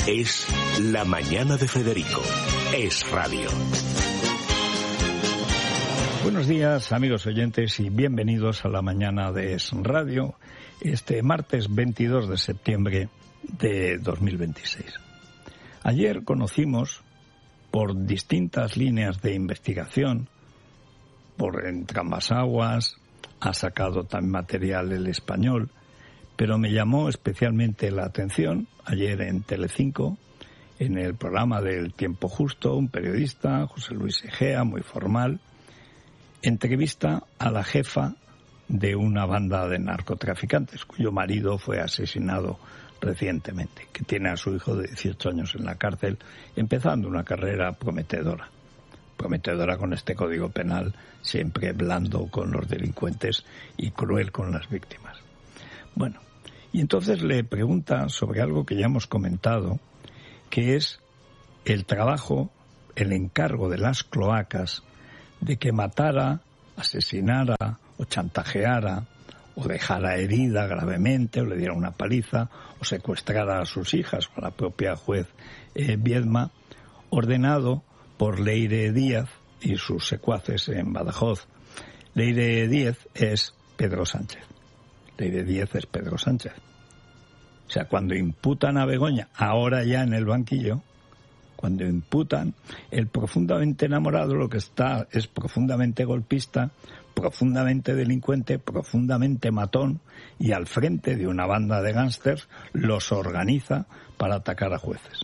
Es La Mañana de Federico. Es radio. Buenos días, amigos oyentes, y bienvenidos a La Mañana de Es Radio, este martes 22 de septiembre de 2026. Ayer conocimos, por distintas líneas de investigación, por entre ambas aguas, ha sacado también material El Español, pero me llamó especialmente la atención, ayer en Telecinco, en el programa del Tiempo Justo, un periodista, José Luis Egea, muy formal, entrevista a la jefa de una banda de narcotraficantes, cuyo marido fue asesinado recientemente, que tiene a su hijo de 18 años en la cárcel, empezando una carrera prometedora con este código penal, siempre blando con los delincuentes y cruel con las víctimas. Bueno, y entonces le pregunta sobre algo que ya hemos comentado, que es el trabajo, el encargo de las cloacas de que matara, asesinara o chantajeara o dejara herida gravemente o le diera una paliza o secuestrara a sus hijas o a la propia juez Viedma, ordenado por Leire Díaz y sus secuaces en Badajoz. Leire Díaz es Pedro Sánchez. Leire Díaz es Pedro Sánchez. O sea, cuando imputan a Begoña, ahora ya en el banquillo, cuando imputan, el profundamente enamorado lo que está es profundamente golpista, profundamente delincuente, profundamente matón, y al frente de una banda de gángsters los organiza para atacar a jueces.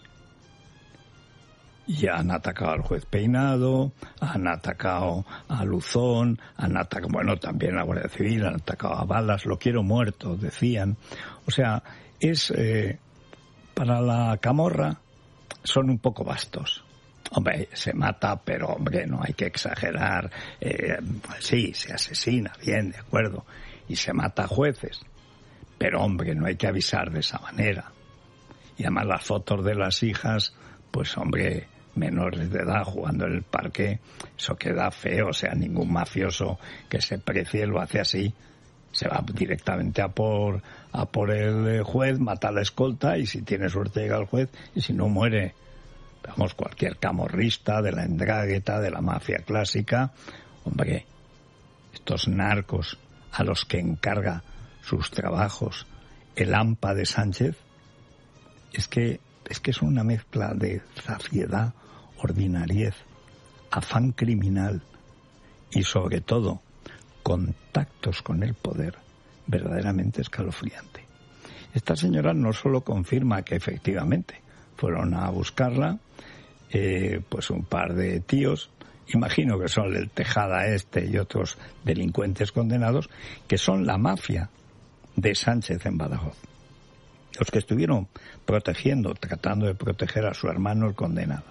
Y han atacado al juez Peinado, han atacado a Luzón, bueno, también a la Guardia Civil, han atacado a balas, lo quiero muerto, decían. O sea, es para la camorra son un poco vastos. Hombre, se mata, pero hombre, no hay que exagerar. Sí, se asesina, bien, de acuerdo, y se mata a jueces, pero hombre, no hay que avisar de esa manera. Y además las fotos de las hijas, pues hombre, menores de edad jugando en el parque, eso queda feo. O sea, ningún mafioso que se precie lo hace así. Se va directamente a por el juez, mata a la escolta y si tiene suerte llega al juez y si no muere. Vamos, cualquier camorrista de la Ndrangheta, de la mafia clásica, hombre, estos narcos a los que encarga sus trabajos el AMPA de Sánchez, es que es una mezcla de zafiedad, ordinariez, afán criminal y sobre todo contactos con el poder verdaderamente escalofriante. Esta señora no solo confirma que efectivamente fueron a buscarla, pues un par de tíos, imagino que son el Tejada y otros delincuentes condenados, que son la mafia de Sánchez en Badajoz, los que estuvieron tratando de proteger a su hermano el condenado.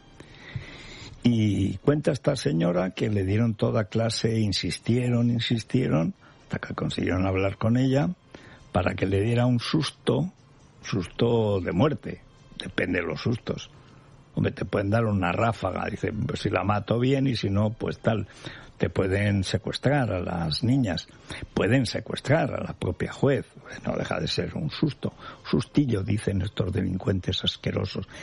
Y cuenta esta señora que le dieron toda clase, insistieron, hasta que consiguieron hablar con ella para que le diera un susto de muerte, depende de los sustos. Hombre, te pueden dar una ráfaga, dice, pues si la mato bien y si no, pues tal. Te pueden secuestrar a las niñas, pueden secuestrar a la propia juez, no deja de ser un susto, sustillo, dicen estos delincuentes asquerosos